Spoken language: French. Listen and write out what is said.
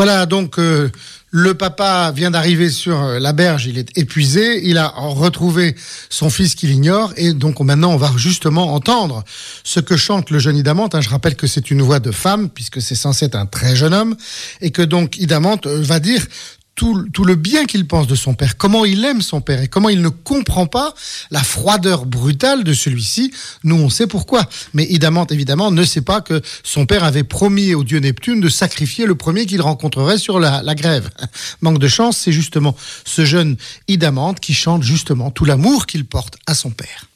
Voilà, donc le papa vient d'arriver sur la berge, il est épuisé, il a retrouvé son fils qu'il ignore, et donc maintenant on va justement entendre ce que chante le jeune Idamante. Je rappelle que c'est une voix de femme, puisque c'est censé être un très jeune homme, et que donc Idamante va dire tout le bien qu'il pense de son père, comment il aime son père et comment il ne comprend pas la froideur brutale de celui-ci. Nous, on sait pourquoi. Mais Idamante, évidemment, ne sait pas que son père avait promis au dieu Neptune de sacrifier le premier qu'il rencontrerait sur la grève. Manque de chance, c'est justement ce jeune Idamante qui chante justement tout l'amour qu'il porte à son père.